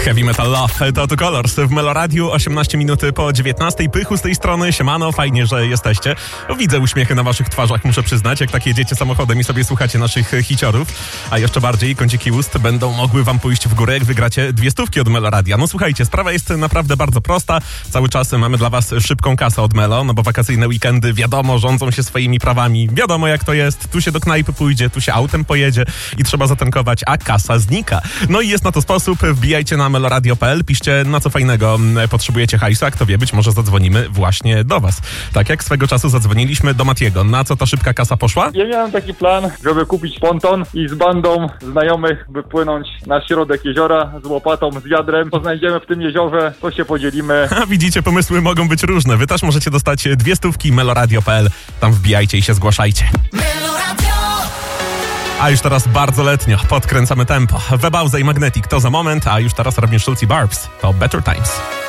Heavy Metal Love, to Colors w Meloradiu, 18 minut po 19. Pychu z tej strony, siemano, fajnie, że jesteście. Widzę uśmiechy na waszych twarzach, muszę przyznać, jak tak jedziecie samochodem i sobie słuchacie naszych hiciorów, a jeszcze bardziej kąciki ust będą mogły wam pójść w górę, jak wygracie 2 stówki od Meloradia. No słuchajcie, sprawa jest naprawdę bardzo prosta. Cały czas mamy dla was szybką kasę od Melo, no bo wakacyjne weekendy, wiadomo, rządzą się swoimi prawami. Wiadomo jak to jest, tu się do knajpy pójdzie, tu się autem pojedzie i trzeba zatankować, a kasa znika. No i jest na to sposób, wbijajcie na meloradio.pl, piszcie na co fajnego potrzebujecie hajsu, a kto wie, być może zadzwonimy właśnie do was. Tak jak swego czasu zadzwoniliśmy do Matiego. Na co ta szybka kasa poszła? Ja miałem taki plan, żeby kupić ponton i z bandą znajomych wypłynąć na środek jeziora z łopatą, z wiadrem. Co znajdziemy w tym jeziorze, to się podzielimy. A widzicie, pomysły mogą być różne. Wy też możecie dostać 2 stówki meloradio.pl. Tam wbijajcie i się zgłaszajcie. A już teraz bardzo letnio, podkręcamy tempo. Webauza i Magnetic to za moment, a już teraz Robin Schulz i Barbs to Better Times.